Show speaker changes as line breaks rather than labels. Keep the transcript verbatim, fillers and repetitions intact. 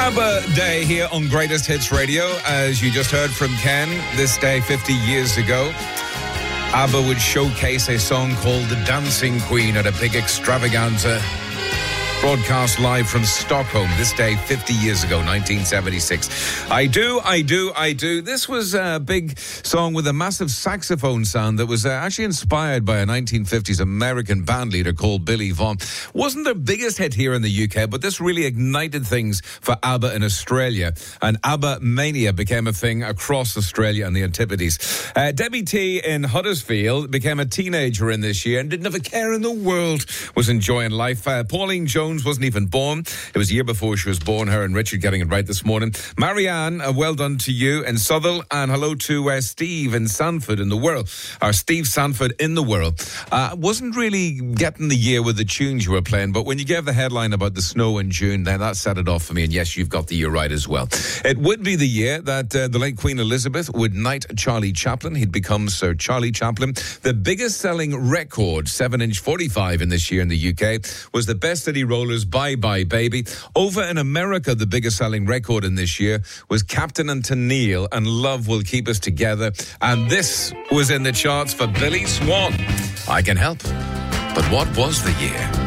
ABBA Day here on Greatest Hits Radio. As you just heard from Ken, this day fifty years ago, ABBA would showcase a song called The Dancing Queen at a big extravaganza. Broadcast live from Stockholm this day fifty years ago, nineteen seventy-six. I do, I do, I do. This was a big song with a massive saxophone sound that was uh, actually inspired by a nineteen fifties American band leader called Billy Vaughan. Wasn't their biggest hit here in the U K, but this really ignited things for ABBA in Australia. And ABBA Mania became a thing across Australia and the Antipodes. Uh, Debbie T in Huddersfield became a teenager in this year and didn't have a care in the world, was enjoying life. Uh, Pauline Jones wasn't even born. It was a year before she was born, her and Richard getting it right this morning. Marianne, uh, well done to you in Southall, and hello to uh, Steve in Sanford in the world, or Steve Sanford in the world. Uh, wasn't really getting the year with the tunes you were playing, but when you gave the headline about the snow in June, then that set it off for me, and yes, you've got the year right as well. It would be the year that uh, the late Queen Elizabeth would knight Charlie Chaplin. He'd become Sir Charlie Chaplin. The biggest selling record, seven inch forty-five in this year in the U K, was the Best Eddie Rollers Bye Bye Baby. Over in America, the biggest selling record in this year was Captain and Tennille and Love Will Keep Us Together. And this was in the charts for Billy Swan. I Can Help. But what was the year?